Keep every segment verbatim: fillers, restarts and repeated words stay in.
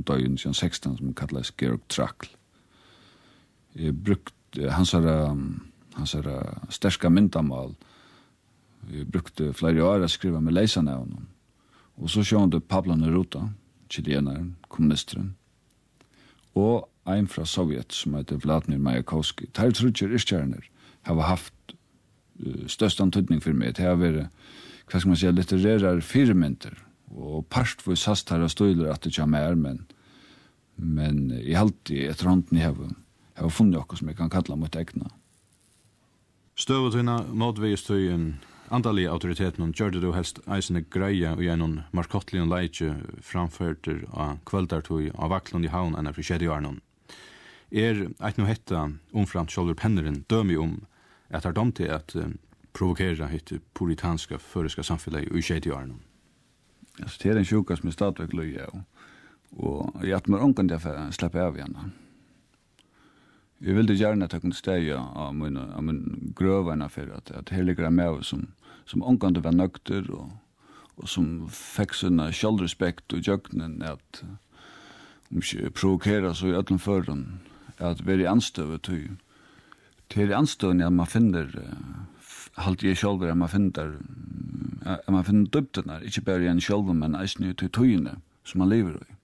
døgn siden sexton som kallas Georg Trakl. Jeg brukte hans hans sterska myndamal. Jeg brukte flere år å skrive med leisene av honom. Og så sjående Pablo Neruda, chilenaren, kommunisteren, og en fra Sovjet som heter Vladimir Mayakovsky. Ter trutjer iskjerner har haft uh, størst antydning for meg. Det har vært, hva skal man si, litterære firemynter, og partvis hast her og støyler at det kommer er, men, men jeg alltid etter hånden jeg har, har funnet noe som jeg kan kalla mot egna. Støvetøyna motveist du en andalige autoriteten og gjør det du helst eisende greia og gjennom markottelig og leitje framførter av kvöldartøy av vaklund i havn enn av forskjedjørnen. Er eit no hetta omframt sjolver penneren dømi om at har dom til at uh, provokera hitt puritanska føreska samfellet i skjedjørnen? Altså, det er en sjuka som er stadvek løye, og, og jeg at man omkant jeg for å slippe av igjen. Jeg ville gjerne at jeg kunne stege av min, av min grøvene for at, at her ligger jeg med som, som omkant var nøkter og, og som fikk sånne sjølvrespekt og jøknen at om ikke provokera så i ødelen føren at være i anstøvet til til anstøven at man finner halt jeg selv at man finner at man finner dybtene ikke bare i en selv men eisen til tøyene som man lever i.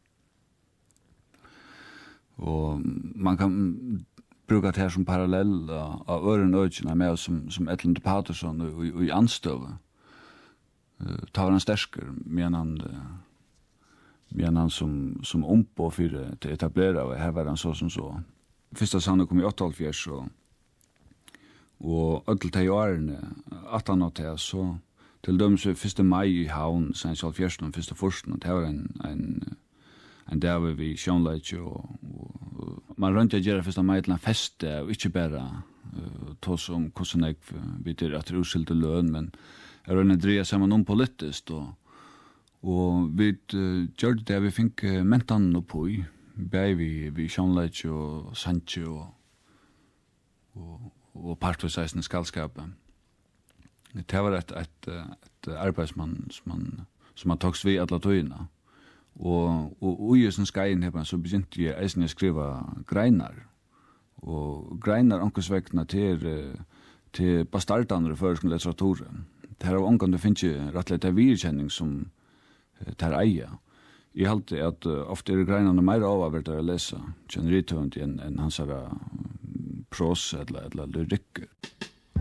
Og man kan bruka det her som parallell av, av øren økene med som, som Edlund Patterson og, og, og i anstøve. Uh, ta var han stersker, men han, uh, men han som, som ompå for til å etablere, og her var han så som så. Første sannet kom i åttiåttafjers, og, og ødel til årene, attan og til, så til dem så første mai i havn, sen tjallfjersen og første forsten, og det var en, en en dag vi sjånleitje og, og, og man rønte å gjøre første mai til en feste og ikke bare uh, tås om hvordan jeg vet at det er uskilte løn, men jeg rønte å dreie sammen om politisk og, og vi uh, gjør det vi fikk uh, mentan oppå i bei vi, vi sjånleitje og sandje og og, og partveseisende skallskapet. Det var et, et, et arbeidsmann som man, som man tåks vi alle tøyene. Og, og, og i sin skjeien her, så begynte jeg eisen å skrive greinar. Og greinar omkringsvekna til, til bastardaner i føreske litteraturen. Det her er omkring du finner rettelig til virkjenning som tar eie. Jeg halte at uh, ofte er greinene mer oververdt å lese generitøvend enn en hans her pros eller, eller lyrikk.